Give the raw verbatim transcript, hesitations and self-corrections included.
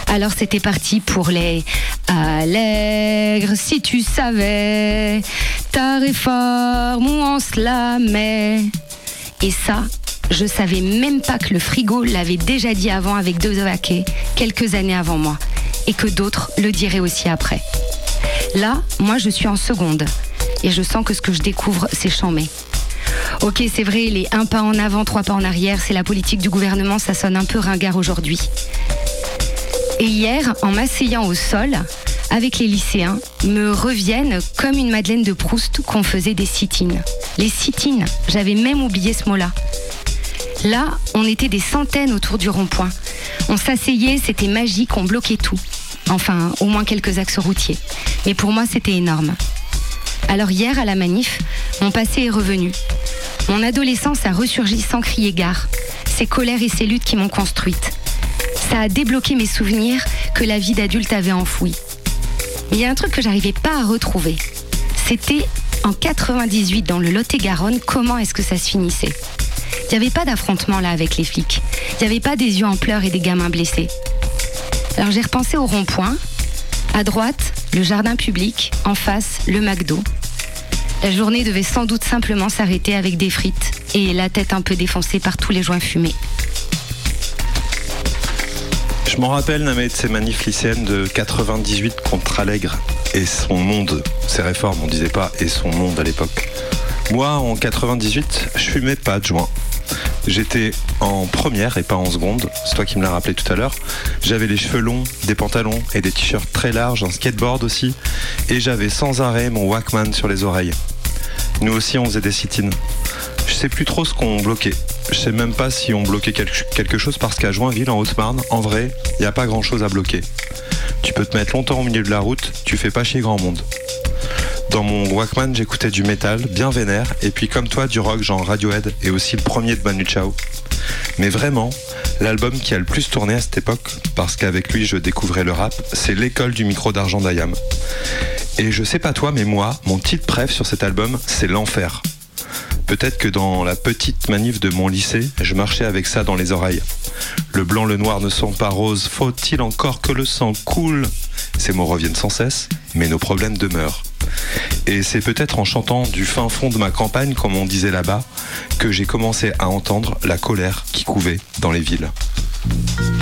Alors c'était parti pour les Allègre, si tu savais ta réforme où on se la met. Et ça, je savais même pas que le frigo l'avait déjà dit avant avec deux vaquets, quelques années avant moi, et que d'autres le diraient aussi après. Là, moi je suis en seconde, et je sens que ce que je découvre, c'est chambé. Ok, c'est vrai, les un pas en avant, trois pas en arrière, c'est la politique du gouvernement, ça sonne un peu ringard aujourd'hui. Et hier, en m'asseyant au sol, avec les lycéens, me reviennent comme une Madeleine de Proust qu'on faisait des sit-ins. Les sit-ins, j'avais même oublié ce mot-là. Là, on était des centaines autour du rond-point. On s'asseyait, c'était magique, on bloquait tout. Enfin, au moins quelques axes routiers. Mais pour moi, c'était énorme. Alors hier, à la manif, mon passé est revenu. Mon adolescence a ressurgi sans crier gare. Ces colères et ces luttes qui m'ont construite. Ça a débloqué mes souvenirs que la vie d'adulte avait enfouis. Mais il y a un truc que j'arrivais pas à retrouver. C'était en quatre-vingt-dix-huit dans le Lot-et-Garonne, comment est-ce que ça se finissait ? Il n'y avait pas d'affrontement là avec les flics. Il n'y avait pas des yeux en pleurs et des gamins blessés. Alors j'ai repensé au rond-point. À droite, le jardin public. En face, le McDo. La journée devait sans doute simplement s'arrêter avec des frites et la tête un peu défoncée par tous les joints fumés. Je m'en rappelle, Namé, de ces manifs lycéennes de quatre-vingt-dix-huit contre Allègre et son monde, ses réformes, on disait pas et son monde à l'époque. Moi, en quatre-vingt-dix-huit, je fumais pas de joint. J'étais en première et pas en seconde, c'est toi qui me l'as rappelé tout à l'heure. J'avais les cheveux longs, des pantalons et des t-shirts très larges, un skateboard aussi, et j'avais sans arrêt mon Walkman sur les oreilles. Nous aussi, on faisait des sit-ins. Je sais plus trop ce qu'on bloquait. Je sais même pas si on bloquait quelque chose parce qu'à Joinville, en Haute-Marne, en vrai, il n'y a pas grand-chose à bloquer. Tu peux te mettre longtemps au milieu de la route, tu fais pas chier grand monde. Dans mon Walkman, j'écoutais du métal, bien vénère, et puis comme toi, du rock genre Radiohead, et aussi le premier de Manu Chao. Mais vraiment, l'album qui a le plus tourné à cette époque, parce qu'avec lui je découvrais le rap, c'est L'école du micro d'argent d'A Y A M. Et je sais pas toi, mais moi, mon titre préf sur cet album, c'est L'Enfer. Peut-être que dans la petite manif de mon lycée, je marchais avec ça dans les oreilles. Le blanc, le noir ne sont pas roses, faut-il encore que le sang coule ? Ces mots reviennent sans cesse, mais nos problèmes demeurent. Et c'est peut-être en chantant du fin fond de ma campagne, comme on disait là-bas, que j'ai commencé à entendre la colère qui couvait dans les villes.